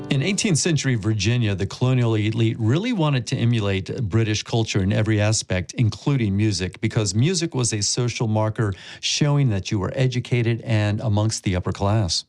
In 18th century Virginia, the colonial elite really wanted to emulate British culture in every aspect, including music, because music was a social marker showing that you were educated and amongst the upper class.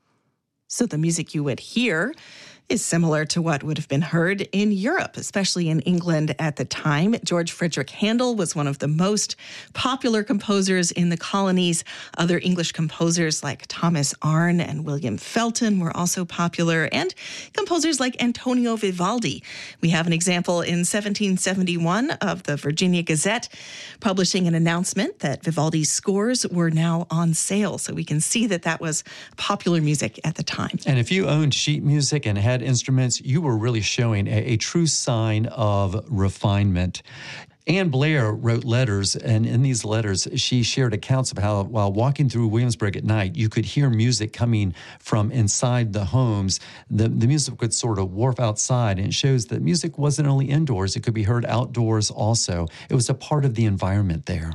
So the music you would hear is similar to what would have been heard in Europe, especially in England at the time. George Frederick Handel was one of the most popular composers in the colonies. Other English composers like Thomas Arne and William Felton were also popular, and composers like Antonio Vivaldi. We have an example in 1771 of the Virginia Gazette publishing an announcement that Vivaldi's scores were now on sale. So we can see that that was popular music at the time. And if you owned sheet music and had instruments, you were really showing a true sign of refinement. Anne Blair wrote letters, and in these letters, she shared accounts of how, while walking through Williamsburg at night, you could hear music coming from inside the homes. The music would sort of wharf outside, and it shows that music wasn't only indoors, it could be heard outdoors also. It was a part of the environment there.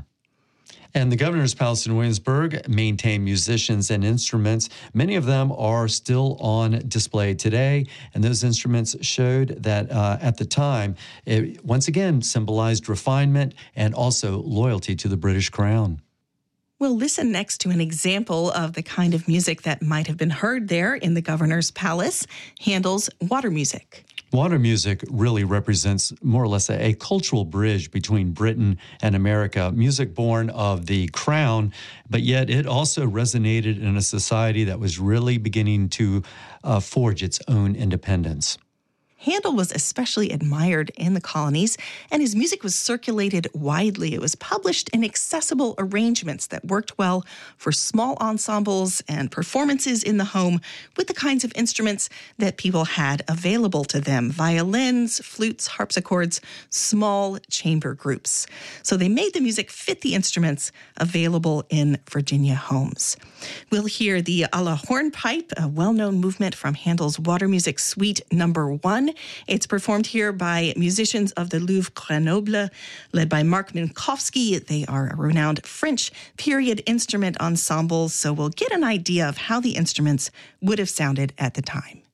And the Governor's Palace in Williamsburg maintained musicians and instruments. Many of them are still on display today, and those instruments showed that at the time, it once again symbolized refinement and also loyalty to the British Crown. We'll listen next to an example of the kind of music that might have been heard there in the Governor's Palace, Handel's water music. Water music really represents more or less a cultural bridge between Britain and America, music born of the crown, but yet it also resonated in a society that was really beginning to forge its own independence. Handel was especially admired in the colonies, and his music was circulated widely. It was published in accessible arrangements that worked well for small ensembles and performances in the home with the kinds of instruments that people had available to them: violins, flutes, harpsichords, small chamber groups. So they made the music fit the instruments available in Virginia homes. We'll hear the à la hornpipe, a well-known movement from Handel's Water Music Suite No. 1. It's performed here by musicians of the Louvre Grenoble, led by Marc Minkowski. They are a renowned French period instrument ensemble, so we'll get an idea of how the instruments would have sounded at the time.